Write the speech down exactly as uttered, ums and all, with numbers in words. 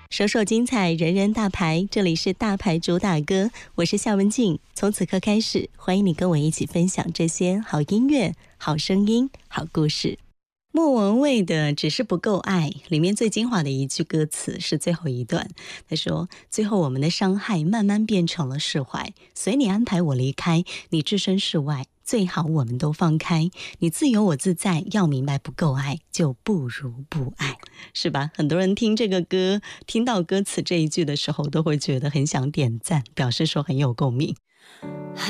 首首精彩，人人大牌，这里是大牌主打歌，我是夏文静。从此刻开始，欢迎你跟我一起分享这些好音乐、好声音、好故事。莫文蔚的《只是不够爱》里面最精华的一句歌词是最后一段，他说：最后我们的伤害慢慢变成了释怀，随你安排我离开，你置身事外，最好我们都放开，你自由我自在，要明白不够爱就不如不爱，是吧？很多人听这个歌，听到歌词这一句的时候都会觉得很想点赞，表示说很有共鸣。